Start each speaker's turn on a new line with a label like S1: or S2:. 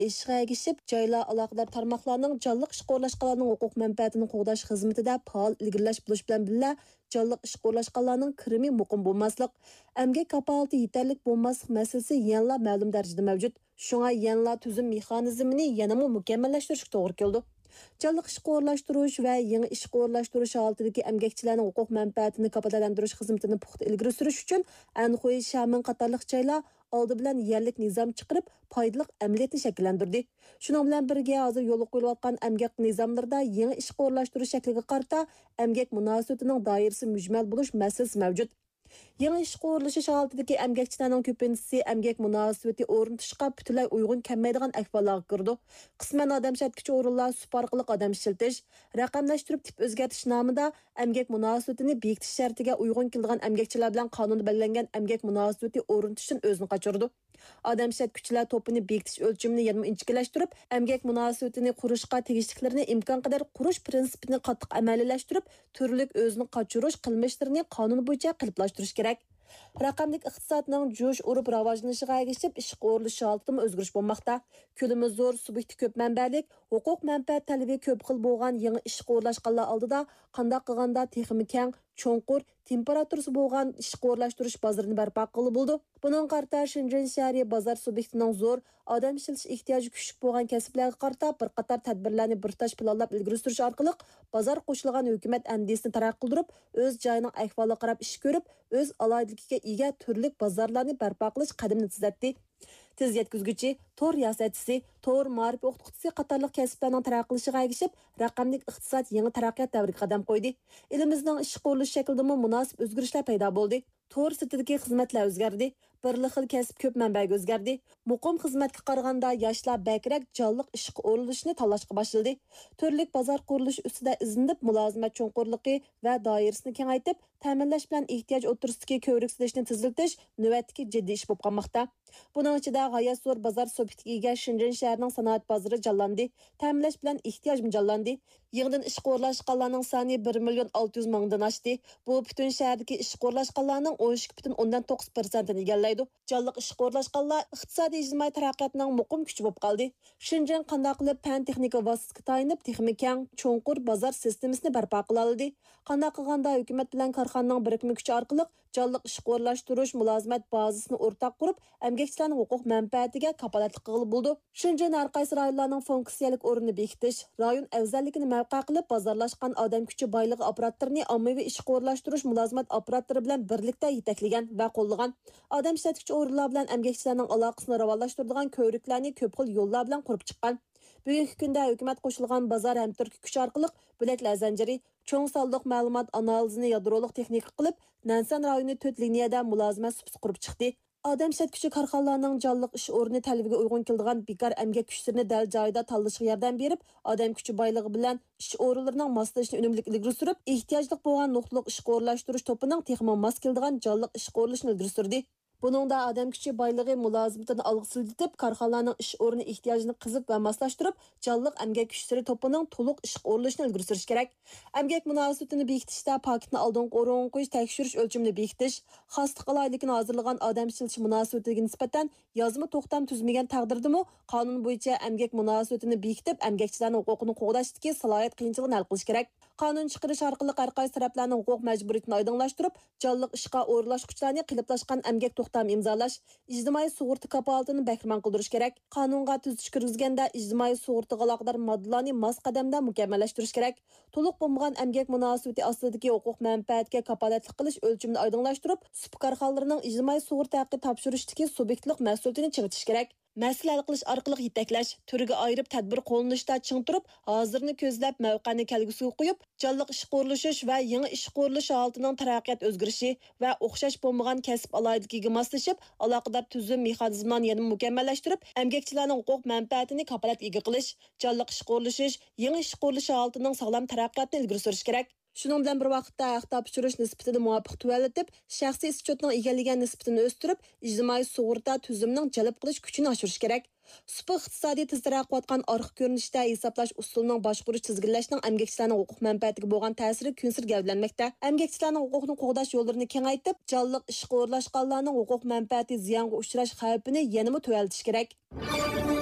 S1: ishga egishib, joylar aloqador tarmoqlarning jonliq ish qo'llashganlarning huquq manfaatini qo'g'dash xizmatida faol ilgirlash bo'lish bilan birga, jonliq ish qo'llashganlarning kirimi muqim bo'lmaslik, emgak kapolati yetarlik bo'lmaslik masalasi yanada ma'lum darajada mavjud. Shunga yanada tuzum mexanizmini yanada mukammallashtirish to'g'ri keldi. Jonliq ish qo'llashtirish va yangi ish qo'llashtirish holatidagi emgakchilarning huquq manfaatini kafolatlantirish xizmatini puxta ilgari surish uchun Anxuy Shamin qatorliq joylar oldi bilan yerlik nizom chiqarib, foydali amaliyotni shakllantirdi. Shuning bilan birga hozir yo'l qo'yilayotgan emgak nizomlarida yangi ish qo'llashtirish shakliga qarata emgak munosabatining doirasi mujmal bo'lish masalasi mavjud. Yangi ish qo'rilash holatidagi emgakchilarning ko'pinchisi emgak munosabati o'rnatishga butunlay uyg'un kelmaydigan ahvollarga kirdi. Qisman odam shatkichi o'rinlar sup orqali odam ishiltish, raqamlashtirib tip o'zgartirish nomida emgak munosabatini bekitish shartiga uyg'un keladigan emgakchilar bilan qonunda belgilangan emgak munosabati o'rnatishdan o'zini qochirdi. Odam shatkichilar to'pini bekitish o'lchimini yana inchikilashtirib, emgak munosabatini qurishga tegishliklarini imkon qadar qurish prinsipini qattiq amaliylashtırib, turli o'zini qochirish qilmishlarini qonun bo'yicha qiliblashtirish kerak. Raqamlik iqtisodning jo'sh urib rivojlanishiga ergishib, ish qo'rilish holatida o'zgarish bo'lmoqda. Ko'lami zo'r, subyektiv ko'p manbalik, huquq manfaat talabi ko'p xil bo'lgan yangi ish qo'rlashganlar oldida qanday qilganda texnik keng, cho'nqur, temperaturasi bo'lgan ish qo'rlashtirish bozorini barpo qilib bo'ldi. Buning qarta Shenzhen shahri bozor subyektining zo'r, odam ishlatish ehtiyoji kuchli bo'lgan kasblarga qarta bir qator tadbirlarni birtash planlab ilgari surish orqali bozor qo'shilgan hukumat andisini taraqqiy qildirib, o'z joyining ahvoliga qarab ish ko'rib, o'z alohidaligiga ega turli bozorlarni barpo qilish qadamini tizlatdi. Tez yetkizgüchi, tor riyosatchisi, tor ma'rif o'qituvchisi qatorliq kasblarning taraqqilishiga ergishib, raqamlik iqtisod yangi taraqqiyot davriga qadam qo'ydi. Elimizning ish qo'rilish shaklida munosib o'zgarishlar paydo bo'ldi. Tor sitidagi xizmatlar o'zgardi. Birli xil kasb ko'p manbaga o'zgardi. Muqim xizmatga qaraganda yoshlar bakrak jonliq ishga o'rilishni tanlashga boshladi. Turli bozor qurilishi ustida izinib, mulozimat cho'nqurligi va doirasini kengaytib, ta'minlash bilan ehtiyoj o'tirisidagi ko'rik silishni tiziltish navbatdagi jiddiy ish bo'lib qolmoqda. Buning ichida g'oyat zo'r bozor subyektiga ega Shenzhen shahrining sanoat bozori jonlandi. Ta'minlash bilan ehtiyoj jonlandi. Yig'dan ish qo'rlashganlarning soni 1.600.000dan oshdi. Bu butun shahardagi ish qo'rlashganlarning 12.9%ni egallaydi. Jonliq ish qo'rlashganlar iqtisodiy ijtimoiy taraqqiyotning muqim kuchi bo'lib qoldi. Shenzhen qanday qilib fan texnika vositaga tayinib, texnik keng, cho'nqur bozor sistemasini barpo qila oldi. Qanday qilganda hukumat bilan korxonaning birikma kuchi orqali jonliq ish qo'rlashtirish mulozimat bazasini o'rtaq qurib, emgakchilarning huquq manfaatiga kapolatlik qilib bo'ldi. Shenzhen har qaysi rayonlarning funksiyalik o'rnini bekitish, rayon afzalligini mavqe qilib, bozorlashgan odam kuchi boyligi apparatlarini ommaviy ish qo'rlashtirish mulozimat apparatlari bilan birlikda yetaklagan va qo'llagan. Odam ishlatuvchi o'rinlar bilan emgakchilarning aloqasini rivojlantiradigan ko'riklarni ko'p xil yo'llar bilan qurib chiqqan. Bugungi kunda hukumat qo'shilgan bozor hamturki kuch orqali bilaklar zanjiri, cho'ng sonliq ma'lumot analizini yadroliq texnika qilib, Nansan rayoni 4 liniyada mulozimat subsi qurib chiqdi. Odam ishlatuvchi korxonalarning jonliq ish o'rni talabiga uyg'un keladigan bekor emgak kuchlarini dal joyida tanlashga yordam berib, odam kuchi boyligi bilan ish o'rinlarining moslashishini unumli ilgari surib, ehtiyojli bo'lgan nuqtaliq ish qo'rlashtirish to'pining texnik mos keladigan jonliq ish qo'rilishini ilgari surdi. Buningda odam kuchi boyligi mulozimatini olg'a siltib, korxonalarning ish o'rni ehtiyojini qizib va moslashtirib, jonliq emgak kuchlari to'pining to'liq ish qo'rilishini ilgari surish kerak. Emgak munosabatini bekitishda paketni oldinga o'rin qo'yish, tekshirish o'lchimini bekitish, xoslik alaylikini hozirlagan odam ishlatish munosabatiga nisbatan yozma to'xtam tuzmagan taqdirdami, qonun bo'yicha emgak munosabatini bekitib, emgakchilarning huquqini qo'g'dashdagi salohiyat qiyinchiligini hal qilish kerak. Qonun chiqarish orqali har qaysi taraflarning huquq majburiyatini oydinlashtirib, jonliq ishga o'rinlashuvchilarni qiliplashgan emgak to'xtam imzolash, ijtimoiy sug'urta kapolatini bahramon qildirish kerak. Qonunga tuzish kirgizganda ijtimoiy sug'urtaga aloqador moddalarni mos qadamda mukammallashtirish kerak. To'liq bo'lmagan emgak munosabati ostidagi huquq manfaatga kapolatlik qilish o'lchimini oydinlashtirib, sup korxonalarining ijtimoiy sug'urta haqqi topshirishdagi subyektlik mas'uliyatini chig'itish kerak. Mas'ala hal qilish orqali yetaklash, turga ayirib tadbir qo'llanishda ching turib, hozirni ko'zlab mavqani kelgusiga qo'yib, jonliq ish qo'rilish va yangi ish qo'rilish holatining taraqqiyot o'zgarishi va o'xshash bo'lmagan kasb alohidaligiga moslashib, aloqador tuzum mexanizmlarini yana mukammallashtirib, emgakchilarning huquq manfaatini kapolatga qilish, jonliq ish qo'rilish, yangi ish qo'rilish holatining sog'lom taraqqiyotini ilgari surish kerak. Shuning bilan bir vaqtda haq topshirish nisbatini muvofiq tuvalatib, shaxsiy schyotning egallagan nisbatini o'stirib, ijtimoiy sug'urta tuzumning jalb qilish kuchini oshirish kerak. Supa iqtisodiy tez taraqqiyotgan orqa ko'rinishda hisoblash usulining boshqarish tizginlashning emgakchilarning huquq manfaatiga bo'lgan ta'siri kunsir gavdlanmoqda. Emgakchilarning huquqini qo'g'dash yo'llarini kengaytib, jonliq ish qo'rlashganlarning huquq manfaati ziyonga uchrash xavfini yanada tuvaltish kerak.